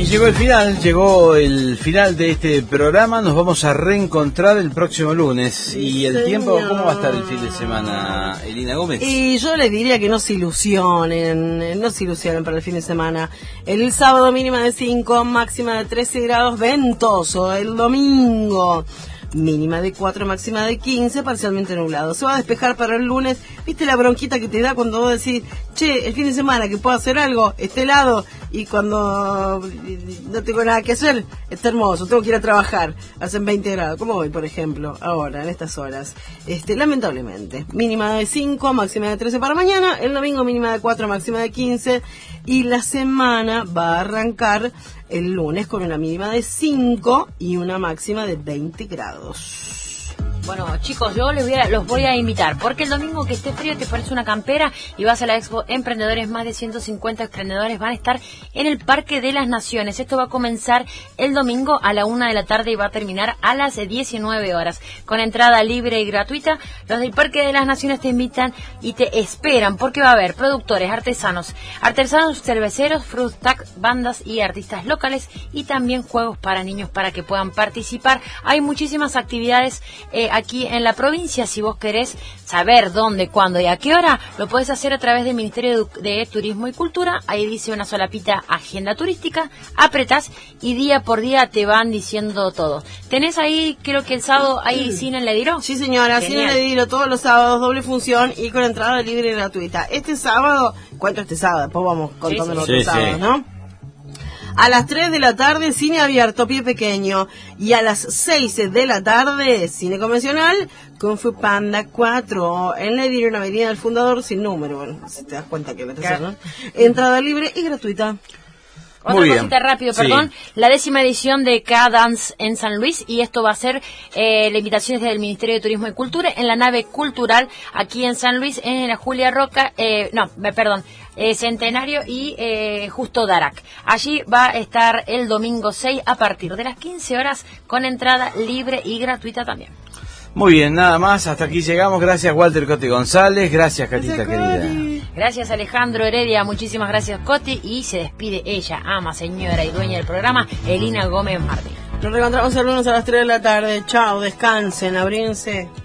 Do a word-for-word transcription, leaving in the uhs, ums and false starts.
Y llegó el final, llegó el final de este programa. Nos vamos a reencontrar el próximo lunes. Sí, ¿Y el señor. tiempo cómo va a estar el fin de semana, Elina Gómez? Y yo les diría que no se ilusionen, no se ilusionen para el fin de semana. El sábado mínima de cinco, máxima de trece grados, ventoso. El domingo mínima de cuatro, máxima de quince, parcialmente nublado. Se va a despejar para el lunes. ¿Viste la bronquita que te da cuando vos decís, che, el fin de semana que puedo hacer algo, está helado, y cuando no tengo nada que hacer, está hermoso, tengo que ir a trabajar, hacen veinte grados, como hoy, por ejemplo, ahora, en estas horas. Este, lamentablemente, mínima de cinco, máxima de trece para mañana, el domingo mínima de cuatro, máxima de quince, y la semana va a arrancar el lunes con una mínima de cinco y una máxima de veinte grados. Bueno, chicos, yo les voy a, los voy a invitar, porque el domingo que esté frío te pones una campera y vas a la Expo Emprendedores. Más de ciento cincuenta emprendedores van a estar en el Parque de las Naciones. Esto va a comenzar el domingo a la una de la tarde y va a terminar a las diecinueve horas, con entrada libre y gratuita. Los del Parque de las Naciones te invitan y te esperan, porque va a haber productores, artesanos, artesanos cerveceros, fruit truck, bandas y artistas locales, y también juegos para niños para que puedan participar. Hay muchísimas actividades eh, aquí en la provincia. Si vos querés saber dónde, cuándo y a qué hora, lo podés hacer a través del Ministerio de Turismo y Cultura. Ahí dice una solapita agenda turística, apretás y día por día te van diciendo todo. Tenés ahí, creo que el sábado hay cine en Lediro. Sí, señora, Genial. cine en Lediro todos los sábados, doble función y con entrada libre y gratuita. Este sábado, ¿cuánto este sábado? Después vamos contando Sí, los sí. otros Sí, sábados, sí. ¿no? A las tres de la tarde, cine abierto, pie pequeño. Y a las seis de la tarde, cine convencional, Kung Fu Panda cuatro. En Lediro, en Avenida del Fundador, sin número. Bueno, si te das cuenta que la tercera, ¿no? Entrada libre y gratuita. Otra Muy bien. cosita rápido, Sí. perdón. La décima edición de K-Dance en San Luis, y esto va a ser, eh, la invitación es del Ministerio de Turismo y Cultura, en la nave cultural, aquí en San Luis, en la Julia Roca, eh, no, me- perdón, eh, Centenario y eh, Justo Darac. Allí va a estar el domingo seis a partir de las quince horas, con entrada libre y gratuita también. Muy bien, nada más, hasta aquí llegamos. Gracias, Walter Cote González. Gracias, Catita querida. Gracias, Alejandro Heredia, muchísimas gracias, Coti, y se despide ella, ama, señora y dueña del programa, Elina Gómez Martín. Nos reencontramos el lunes a las tres de la tarde. Chao, descansen, abríense.